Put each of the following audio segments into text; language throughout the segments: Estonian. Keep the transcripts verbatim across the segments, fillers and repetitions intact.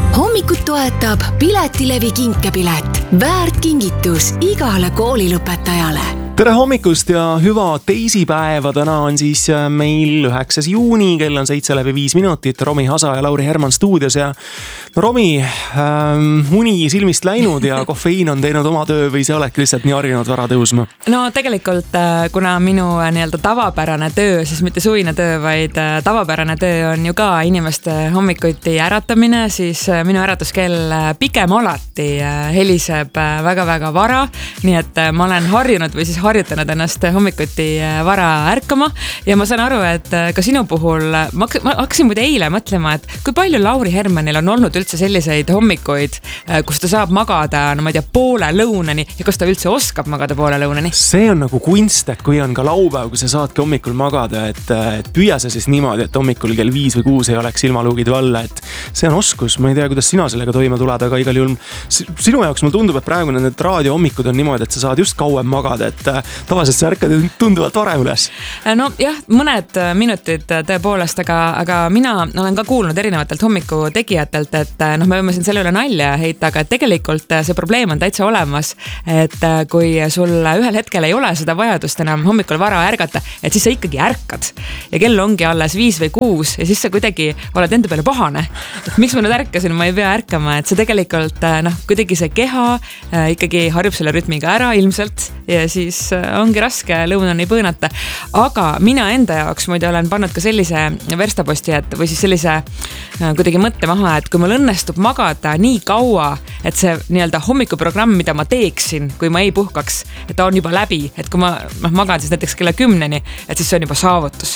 Hommikut toetab Piletilevi kinkepilet. Väärt kingitus igale koolilõpetajale. Tere hommikust ja hüva teisipäeva. Täna on siis meil üheksas juuni, kell on seitse läbi viis minutit. Romi Hasa ja Lauri Herman stuudios ja no Romi, ähm, uni silmist läinud ja kofeiin on teinud oma töö või sa oledki lihtsalt nii harjunud vara tõusma? No tegelikult, kuna minu nii-öelda tavapärane töö, siis mitte suvine töö, vaid tavapärane töö on ju ka inimeste hommikuti äratamine, siis minu äratuskell pigem alati heliseb väga-väga vara, nii et ma olen harjunud või siis harjutanud ennast hommikuti vara ärkama ja ma saan aru, et ka sinu puhul, ma hakkasin muide eile mõtlema, et kui palju Lauri Hermanil on olnud üldse selliseid hommikuid, kus ta saab magada, no ma ei tea, poole lõunani ja kas ta üldse oskab magada poole lõunani? See on nagu kunst, et kui on ka laupäev, kui sa saadki hommikul magada, et, et püüa sa siis niimoodi, et hommikul kell viis või kuus ei oleks silmaluugid valla, et see on oskus, ma ei tea, kuidas sina sellega toime tuled, aga igal juhul sinu jaoks mul tundub, et praegu need raadio hommikuid on niimoodi, et sa saad just kauem magada, et tavaliselt sa ärkad tunduvalt varem üles. No jah, mõned minutid tõepoolest, aga, aga mina olen ka kuulnud erinevatelt hommiku tegijatelt, et noh, me võime siin selle üle nalja heita, aga tegelikult see probleem on täitsa olemas, et kui sul ühel hetkel ei ole seda vajadust enam hommikul vara ärgata, et siis sa ikkagi ärkad ja kell ongi alles viis või kuus ja siis sa kuidagi oled enda peale pahane, et miks ma nüüd ärkasin, ma ei pea ärkama, et see tegelikult noh, kuidagi see keha ikkagi harjub selle rütmiga ära ilmselt ja siis ongi raske lõunani põõnata, aga mina enda jaoks muide olen pannud ka sellise verstaposti, et või siis sellise kuidagi mõtte maha, et kui mul õnnestub magada nii kaua, et see nii-öelda hommikuprogramm, mida ma teeksin, kui ma ei puhkaks, et ta on juba läbi, et kui ma magan siis näiteks kella kümneni, et siis see on juba saavutus.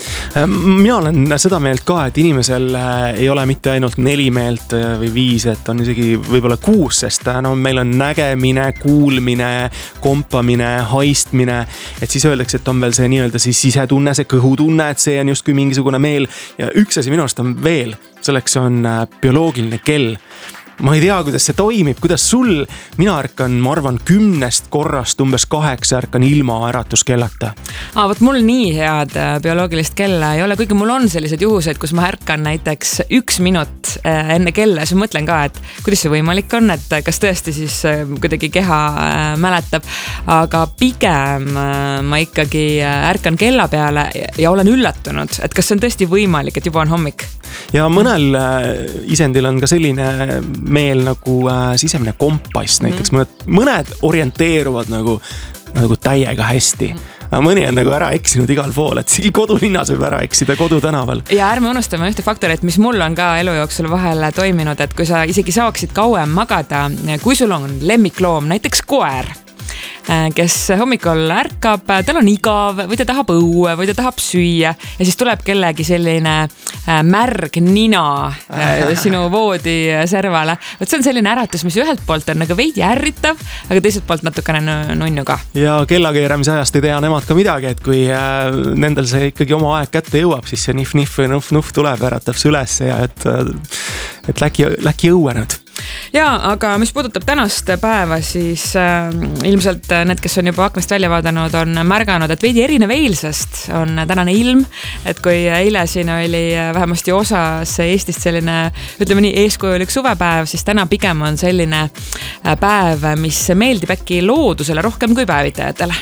Mina olen seda meelt ka, et inimesel ei ole mitte ainult neli meelt või viis, et on isegi võib-olla kuus, sest no, meil on nägemine, kuulmine, kompamine, haistmine, et siis öeldakse, et on veel see nii-öelda siis sisetunne, see kõhutunne, et see on justkui mingisugune meel ja üks asi minu arust on veel, selleks on bioloogiline kell. Ma ei tea, kuidas see toimib, kuidas sul, mina ärkan, ma arvan, kümnest korrast umbes kaheksa ärkan ilma äratuskellata. Aa, võt mul nii head bioloogilist kella ei ole, kuigi mul on sellised juhused, kus ma ärkan näiteks üks minut enne kella, siis mõtlen ka, et kuidas see võimalik on, et kas tõesti siis kuidagi keha mäletab, aga pigem ma ikkagi ärkan kella peale ja olen üllatunud, et kas see on tõesti võimalik, et juba on hommik. Ja mõnel isendil on ka selline meel nagu äh, sisemine kompass, näiteks mõned, mõned orienteeruvad nagu, nagu täiega hästi. Mõni on nagu ära eksinud igal pool, et kodulinnas võib ära eksida kodutänaval. Ja ärme unustame ühte faktorit, mis mul on ka elu jooksul vahel toiminud, et kui sa isegi saaksid kauem magada, kui sul on lemmikloom, näiteks koer, kes hommikul ärkab, tal on igav või ta tahab õue või ta tahab süüa ja siis tuleb kellegi selline märg nina sinu voodi servale. Võt see on selline äratus, mis ühelt poolt on nagu veidi ärritav, aga teiselt poolt natukene nunnu ka. Ja kellakeeramise ajast ei tea nemad ka midagi, et kui nendel see ikkagi oma aeg kätte jõuab, siis see nif-nif või nuff-nuff tuleb, äratab see üles ja et, et läki, läki õue nüüd. Ja, aga mis puudutab tänast päeva, siis äh, ilmselt need, kes on juba aknast välja vaadanud, on märganud, et veidi erinev eilsest on tänane ilm, et kui eile siin oli vähemasti osas Eestist selline, ütleme nii, eeskujulik suvepäev, siis täna pigem on selline päev, mis meeldib äkki loodusele rohkem kui päevitajatele.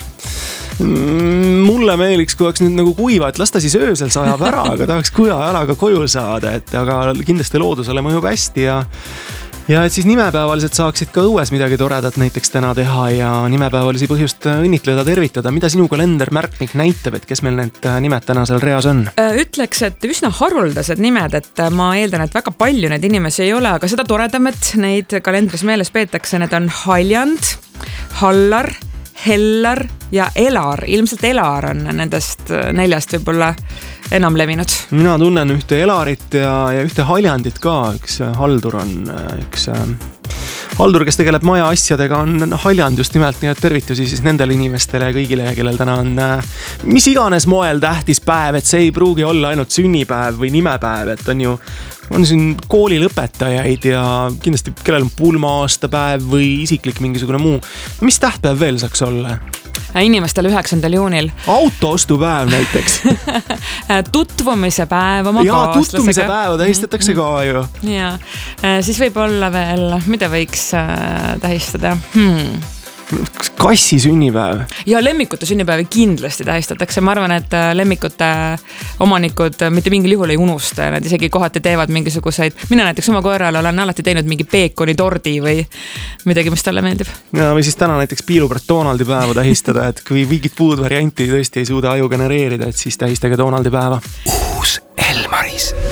Mulle meeliks, kui oleks nüüd nagu kuiva, et lasta siis öösel sajab ära, aga tahaks kuja jalaga koju saada, et aga kindlasti loodusele mõjub hästi ja Ja et siis nimepäevaliselt saaksid ka õues midagi toredat näiteks täna teha ja nimepäevalisi põhjust õnnitleda, tervitada. Mida sinu kalendermärkmik näitab, et kes meil need nimed täna seal reas on? Ütleks, et üsna haruldased nimed, et ma eeldan, et väga palju neid inimesi ei ole, aga seda toredam, et neid kalendris meeles peetakse, need on Haljand, Hallar, Hellar ja Elar. Ilmselt Elar on nendest neljast võib-olla enam levinud. Mina tunnen ühte Elarit ja, ja ühte Haljandit ka. Üks haldur on üks haldur, kes tegeleb maja asjadega, on Haljand just nimelt, nii et tervitusi siis nendele inimestele ja kõigile, kellel täna on mis iganes moel tähtis päev, et see ei pruugi olla ainult sünnipäev või nimepäev, et on ju on siin koolilõpetajaid ja kindlasti kellel on pulma aastapäev või isiklik mingisugune muu. Mis tähtpäev veel saaks olla? inimestele üheksandal juunil. Autoostupäev näiteks. Tutvumise päev oma ja, kaaslasega. Tutvumise päeva tähistatakse ka ju. Ja, siis võib olla veel, mida võiks tähistada? Hmm. Kassi sünnipäev. Ja lemmikute sünnipäevi kindlasti tähistatakse. Ma arvan, et lemmikute omanikud mitte mingil juhul ei unusta. Nad isegi kohati teevad mingisuguseid. Mina näiteks oma koerale olen alati teinud mingi peekoni tordi või midagi, mis talle meeldib. Ja, või siis täna näiteks Piilubert Donaldi päeva tähistada, et kui mingit puud varianti tõesti ei suuda aju genereerida, et siis tähistage Donaldi päeva. Uus Elmaris.